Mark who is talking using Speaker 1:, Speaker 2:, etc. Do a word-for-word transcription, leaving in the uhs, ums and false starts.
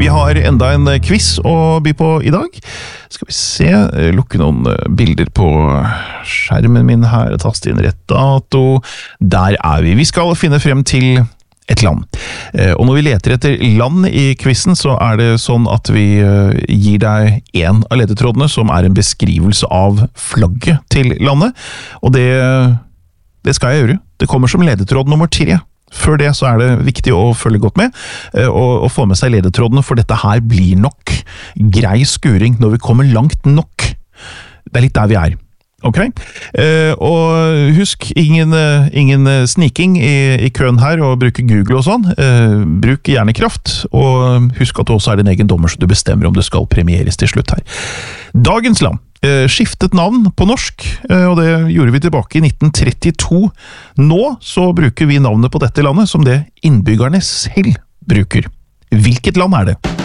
Speaker 1: Vi har enda en quiz å by på i dag. Skal vi se, lukke noen bilder på skjermen min her, taste inn rett dato. Der er vi. Vi skal finne frem til et land. Og når vi leter etter land i quizen, så er det sånn at vi gir deg en av ledetrådene som er en beskrivelse av flagget til landet. Og det, det skal jeg gjøre. Det kommer som ledetråd nummer tre. Før det så er det viktig å følge godt med og, og få med seg ledetrådene, for dette her blir nok grei skuring når vi kommer langt nok. Det er litt der vi er. Ok? Eh, og husk, ingen, ingen sniking i, i køen her og bruke Google og sånn. Eh, bruk gjerne kraft, og husk at du også er din egen dommer, så du bestemmer om det skal premieres til slutt her. Dagens land skiftet navn på norsk, og det gjorde vi tilbake i nitten trettito. Nå så bruker vi navnet på dette landet som det innbyggerne selv bruker. Hvilket land er det?